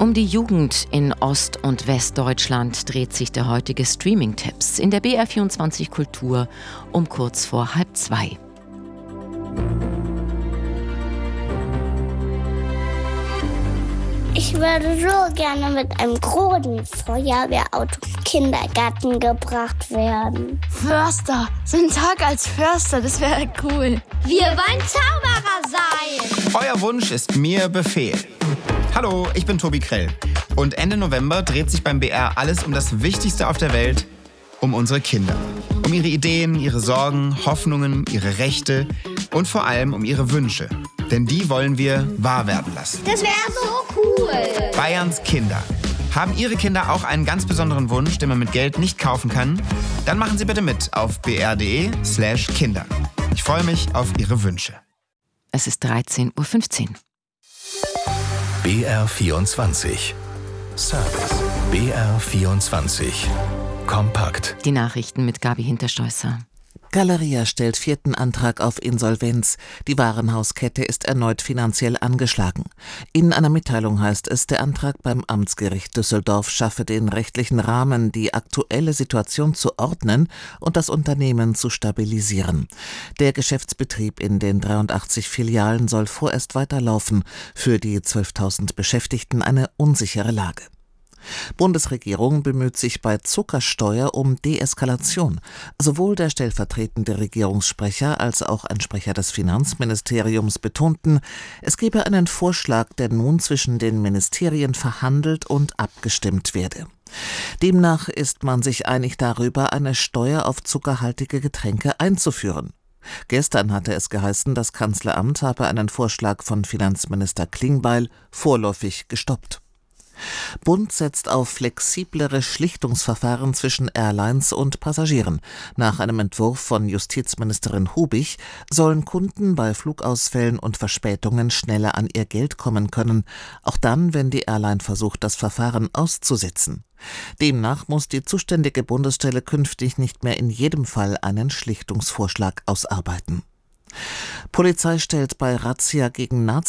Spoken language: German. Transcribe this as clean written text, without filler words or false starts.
Um die Jugend in Ost- und Westdeutschland dreht sich der heutige Streaming-Tipps in der BR24 Kultur um kurz vor 1:30. Ich würde so gerne mit einem großen Feuerwehrauto im Kindergarten gebracht werden. Förster, so ein Tag als Förster, das wäre cool. Wir wollen Zauberer sein. Euer Wunsch ist mir Befehl. Hallo, ich bin Tobi Krell. Und Ende November dreht sich beim BR alles um das Wichtigste auf der Welt, um unsere Kinder. Um ihre Ideen, ihre Sorgen, Hoffnungen, ihre Rechte und vor allem um ihre Wünsche. Denn die wollen wir wahr werden lassen. Das wäre so cool. Bayerns Kinder. Haben Ihre Kinder auch einen ganz besonderen Wunsch, den man mit Geld nicht kaufen kann? Dann machen Sie bitte mit auf br.de/Kinder. Ich freue mich auf Ihre Wünsche. Es ist 13:15 Uhr. BR24 Service. BR24 Kompakt. Die Nachrichten mit Gabi Hinterstoisser. Galeria stellt 4. Antrag auf Insolvenz. Die Warenhauskette ist erneut finanziell angeschlagen. In einer Mitteilung heißt es, der Antrag beim Amtsgericht Düsseldorf schaffe den rechtlichen Rahmen, die aktuelle Situation zu ordnen und das Unternehmen zu stabilisieren. Der Geschäftsbetrieb in den 83 Filialen soll vorerst weiterlaufen. Für die 12.000 Beschäftigten eine unsichere Lage. Bundesregierung bemüht sich bei Zuckersteuer um Deeskalation. Sowohl der stellvertretende Regierungssprecher als auch ein Sprecher des Finanzministeriums betonten, es gebe einen Vorschlag, der nun zwischen den Ministerien verhandelt und abgestimmt werde. Demnach ist man sich einig darüber, eine Steuer auf zuckerhaltige Getränke einzuführen. Gestern hatte es geheißen, das Kanzleramt habe einen Vorschlag von Finanzminister Klingbeil vorläufig gestoppt. Bund setzt auf flexiblere Schlichtungsverfahren zwischen Airlines und Passagieren. Nach einem Entwurf von Justizministerin Hubich sollen Kunden bei Flugausfällen und Verspätungen schneller an ihr Geld kommen können, auch dann, wenn die Airline versucht, das Verfahren auszusetzen. Demnach muss die zuständige Bundesstelle künftig nicht mehr in jedem Fall einen Schlichtungsvorschlag ausarbeiten. Polizei stellt bei Razzia gegen Nazis